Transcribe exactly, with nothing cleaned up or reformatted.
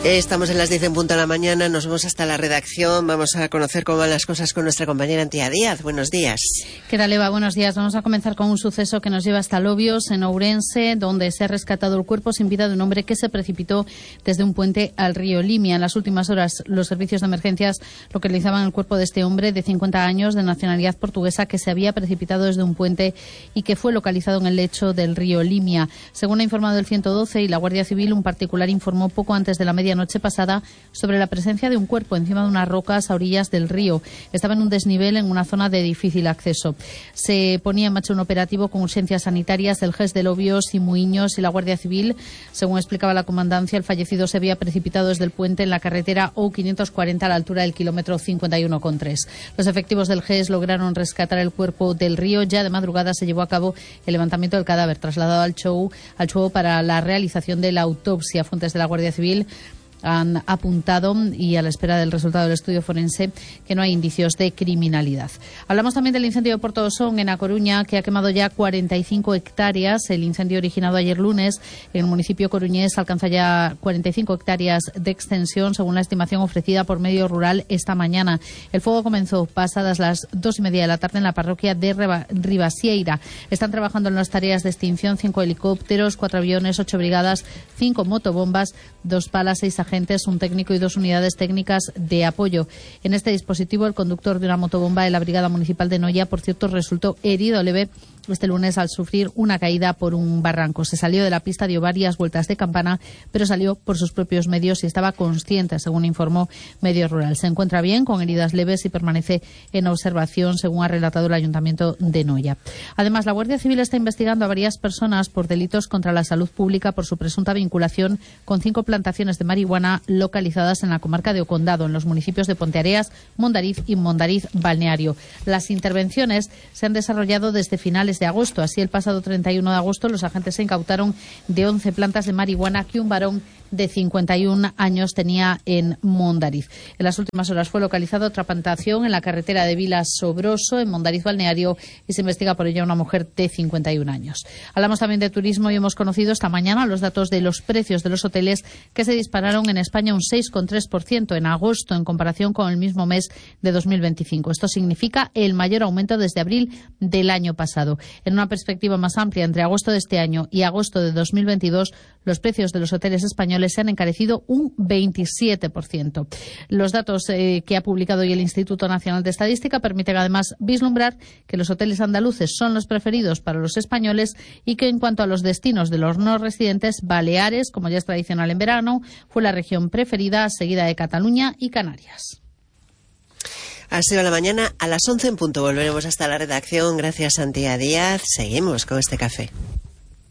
Estamos en las diez en punto de la mañana, nos vamos hasta la redacción, vamos a conocer cómo van las cosas con nuestra compañera Antía Díaz. Buenos días. ¿Qué tal, Eva? Buenos días. Vamos a comenzar con un suceso que nos lleva hasta Lobios, en Ourense, donde se ha rescatado el cuerpo sin vida de un hombre que se precipitó desde un puente al río Limia. En las últimas horas, los servicios de emergencias localizaban el cuerpo de este hombre de cincuenta años, de nacionalidad portuguesa, que se había precipitado desde un puente y que fue localizado en el lecho del río Limia. Según ha informado el ciento doce y la Guardia Civil, un particular informó poco antes de la media noche pasada sobre la presencia de un cuerpo encima de unas rocas a orillas del río. Estaba en un desnivel en una zona de difícil acceso. Se ponía en marcha un operativo con urgencias sanitarias, el G E S de Lobios y Muiños y la Guardia Civil. Según explicaba la comandancia, el fallecido se había precipitado desde el puente en la carretera O quinientos cuarenta a la altura del kilómetro cincuenta y uno coma tres. Los efectivos del G E S lograron rescatar el cuerpo del río. Ya de madrugada se llevó a cabo el levantamiento del cadáver, trasladado al Chou, al Chou para la realización de la autopsia. Fuentes de la Guardia Civil han apuntado, y a la espera del resultado del estudio forense, que no hay indicios de criminalidad. Hablamos también del incendio de Porto Osón, en A Coruña, que ha quemado ya cuarenta y cinco hectáreas. El incendio originado ayer lunes en el municipio coruñés alcanza ya cuarenta y cinco hectáreas de extensión, según la estimación ofrecida por Medio Rural esta mañana. El fuego comenzó pasadas las dos y media de la tarde en la parroquia de Ribasieira. Están trabajando en las tareas de extinción cinco helicópteros, cuatro aviones, ocho brigadas, cinco motobombas, dos palas, seis agentes, un técnico y dos unidades técnicas de apoyo. En este dispositivo, el conductor de una motobomba de la Brigada Municipal de Noia, por cierto, resultó herido leve este lunes al sufrir una caída por un barranco. Se salió de la pista, dio varias vueltas de campana, pero salió por sus propios medios y estaba consciente, según informó Medio Rural. Se encuentra bien, con heridas leves, y permanece en observación, según ha relatado el Ayuntamiento de Noia. Además, la Guardia Civil está investigando a varias personas por delitos contra la salud pública por su presunta vinculación con cinco plantaciones de marihuana localizadas en la comarca de Ocondado, en los municipios de Ponteareas, Mondariz y Mondariz Balneario. Las intervenciones se han desarrollado desde finales de agosto. Así, el pasado treinta y uno de agosto, los agentes se incautaron de once plantas de marihuana que un varón de cincuenta y un años tenía en Mondariz. En las últimas horas fue localizada otra plantación en la carretera de Vilas-Sobroso, en Mondariz Balneario, y se investiga por ella una mujer de cincuenta y un años. Hablamos también de turismo y hemos conocido esta mañana los datos de los precios de los hoteles, que se dispararon en España un seis coma tres por ciento en agosto en comparación con el mismo mes de dos mil veinticinco. Esto significa el mayor aumento desde abril del año pasado. En una perspectiva más amplia, entre agosto de este año y agosto de dos mil veintidós, los precios de los hoteles españoles se han encarecido un veintisiete por ciento. Los datos eh, que ha publicado hoy el Instituto Nacional de Estadística permiten además vislumbrar que los hoteles andaluces son los preferidos para los españoles y que, en cuanto a los destinos de los no residentes, Baleares, como ya es tradicional en verano, fue la región preferida, seguida de Cataluña y Canarias. Ha sido la mañana. A las once en punto volveremos hasta la redacción. Gracias, Antía Díaz. Seguimos con este café.